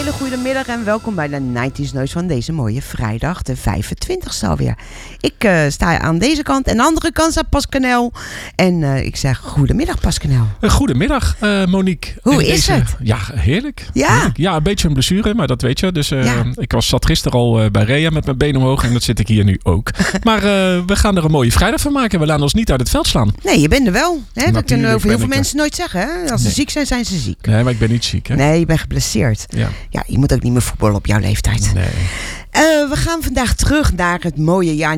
hele goede middag en welkom bij de 90s Noise van deze mooie vrijdag, de 25e alweer. Ik sta aan deze kant en aan de andere kant staat Pascanel. En ik zeg goedemiddag Pascanel. Goedemiddag Monique. Hoe is het? Ja, heerlijk. Ja? Heerlijk. Ja, een beetje een blessure, maar dat weet je. Dus ik zat gisteren al bij Rea met mijn been omhoog en dat zit ik hier nu ook. Maar we gaan er een mooie vrijdag van maken. We laten ons niet uit het veld slaan. Nee, je bent er wel. Hè? Dat kunnen over heel veel mensen er nooit zeggen. Hè? Als ze ziek zijn, zijn ze ziek. Nee, maar ik ben niet ziek. Hè? Nee, je bent geblesseerd. Ja, je moet ook niet meer voetballen op jouw leeftijd. Nee. We gaan vandaag terug naar het mooie jaar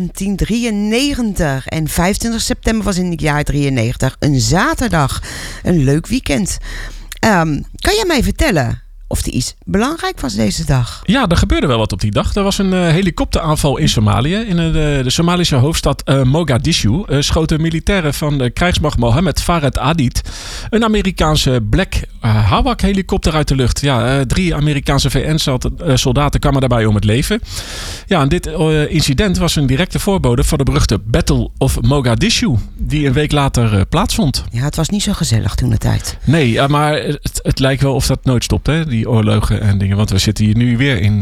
1993. En 25 september was in het jaar 93 een zaterdag. Een leuk weekend. Kan jij mij vertellen of er iets belangrijk was deze dag? Ja, er gebeurde wel wat op die dag. Er was een helikopteraanval in Somalië. In de Somalische hoofdstad Mogadishu schoten militairen van de krijgsmacht Mohammed Farid Adid een Amerikaanse Black Hawk helikopter uit de lucht. Ja, 3 Amerikaanse VN-soldaten kwamen daarbij om het leven. Ja, en dit incident was een directe voorbode van de beruchte Battle of Mogadishu, die een week later plaatsvond. Ja, het was niet zo gezellig toen de tijd. Nee, maar het lijkt wel of dat nooit stopt, hè? Die oorlogen en dingen. Want we zitten hier nu weer in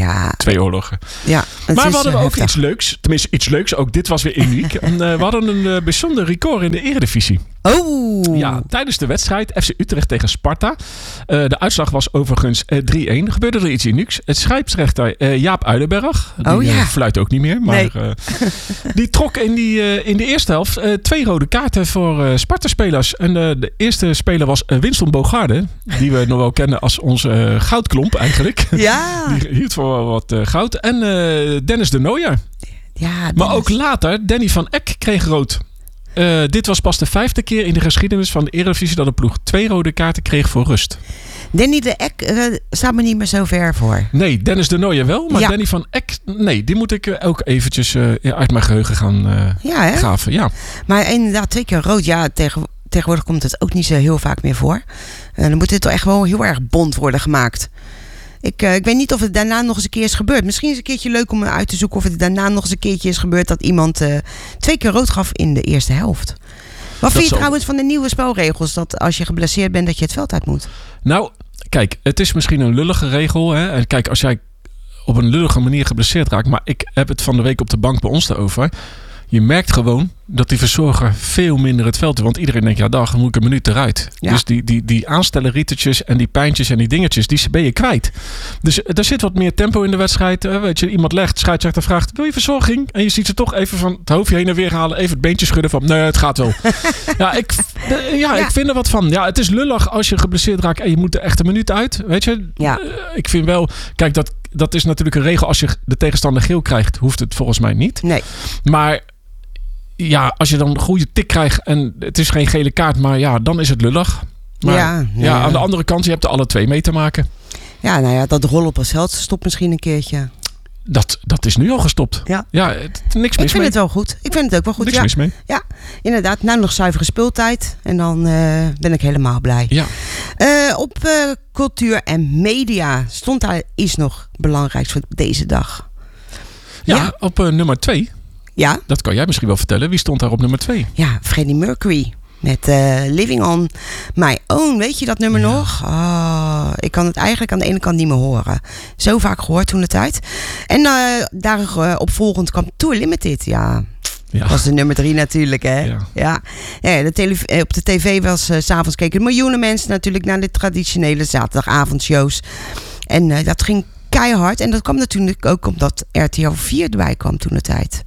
2 oorlogen. Ja, maar we hadden ook iets leuks. Tenminste, iets leuks. Ook dit was weer uniek. En we hadden een bijzonder record in de Eredivisie. Oh! Ja, tijdens de wedstrijd FC Utrecht tegen Sparta. De uitslag was overigens 3-1. Gebeurde er iets unieks. Het scheidsrechter Jaap Uilenberg. Die fluit ook niet meer. Maar nee. Die trok in de eerste helft 2 rode kaarten voor Sparta-spelers. En de eerste speler was Winston Bogarde. Die we nog wel kennen als onze goudklomp eigenlijk. Ja. Die hield voor wat goud. En Dennis de Nooijer. Ja, maar ook later, Danny van Eck kreeg rood. Dit was pas de 5e keer in de geschiedenis van de Eredivisie dat een ploeg 2 rode kaarten kreeg voor rust. Danny de Eck staat me niet meer zo ver voor. Nee, Dennis de Nooijer wel, maar Danny van Eck, nee, die moet ik ook eventjes uit mijn geheugen gaan graven. Ja. Maar inderdaad 2 keer rood, ja, tegenwoordig komt het ook niet zo heel vaak meer voor. Dan moet dit toch echt wel heel erg bont worden gemaakt. Ik weet niet of het daarna nog eens een keer is gebeurd. Misschien is het een keertje leuk om uit te zoeken of het daarna nog eens een keertje is gebeurd dat iemand 2 keer rood gaf in de eerste helft. Wat vind je trouwens van de nieuwe spelregels dat als je geblesseerd bent dat je het veld uit moet? Nou, kijk, het is misschien een lullige regel. Hè? En kijk, als jij op een lullige manier geblesseerd raakt, maar ik heb het van de week op de bank bij ons erover. Je merkt gewoon dat die verzorger veel minder het veld doet. Want iedereen denkt, ja dag, dan moet ik een minuut eruit. Ja. Dus die aanstellerietetjes en die pijntjes en die dingetjes, die ben je kwijt. Dus er zit wat meer tempo in de wedstrijd. Weet je, iemand legt, scheidsrechter vraagt, wil je verzorging? En je ziet ze toch even van het hoofdje heen en weer halen. Even het beentje schudden van, nee, het gaat wel. Ik vind er wat van. Ja, het is lullig als je geblesseerd raakt en je moet er echt een minuut uit. Weet je, ik vind wel, kijk, dat is natuurlijk een regel. Als je de tegenstander geel krijgt, hoeft het volgens mij niet. Nee. Maar ja, als je dan een goede tik krijgt en het is geen gele kaart, maar ja, dan is het lullig. Maar aan de andere kant, je hebt er alle 2 mee te maken. Ja, nou ja, dat rollen op het veld stopt misschien een keertje. Dat is nu al gestopt. Ja, niks mis mee. Ik vind het wel goed. Ik vind het ook wel goed. Niks mis mee. Ja, inderdaad. Nou nog zuivere speeltijd. En dan ben ik helemaal blij. Ja. Op cultuur en media stond daar iets nog belangrijks voor deze dag. Ja, op nummer 2. Ja. Dat kan jij misschien wel vertellen. Wie stond daar op nummer 2? Ja, Freddie Mercury. Met Living on My Own. Weet je dat nummer nog? Oh, ik kan het eigenlijk aan de ene kant niet meer horen. Zo vaak gehoord toen de tijd. En daarop volgend kwam Tour Limited. Ja. Dat was de nummer 3 natuurlijk. Hè? Ja. Op de tv was 's avonds keken miljoenen mensen natuurlijk naar de traditionele zaterdagavondshows. En dat ging keihard. En dat kwam natuurlijk ook omdat RTL 4 erbij kwam toen de tijd.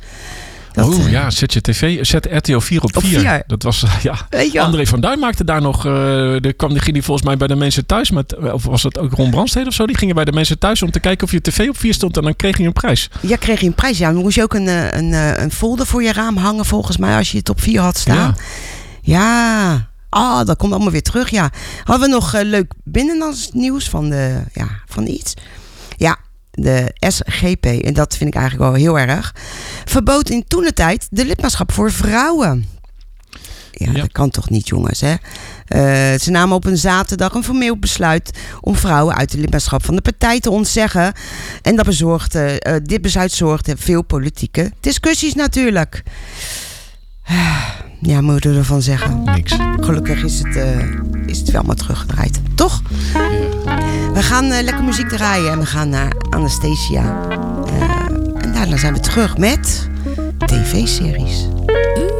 Zet RTL 4 op 4. Dat was, André van Duin maakte daar nog. Die ging die volgens mij bij de mensen thuis met. Of was het ook Ron Brandstede of zo? Die gingen bij de mensen thuis om te kijken of je tv op 4 stond en dan kreeg je een prijs. Ja, kreeg je een prijs. Ja, dan moest je ook een folder voor je raam hangen volgens mij als je het op 4 had staan. Ja. Dat komt allemaal weer terug. Ja. Hadden we nog leuk binnenlands nieuws van iets? Ja. De SGP, en dat vind ik eigenlijk wel heel erg, verbood in toentertijd de lidmaatschap voor vrouwen. Ja, dat kan toch niet, jongens, hè? Ze namen op een zaterdag een formeel besluit om vrouwen uit de lidmaatschap van de partij te ontzeggen. En dit besluit zorgde veel politieke discussies natuurlijk. Ja, moet je ervan zeggen? Niks. Gelukkig is het wel maar teruggedraaid. Toch? Ja. We We gaan lekker muziek draaien en we gaan naar Anastasia. En daarna zijn we terug met tv-series.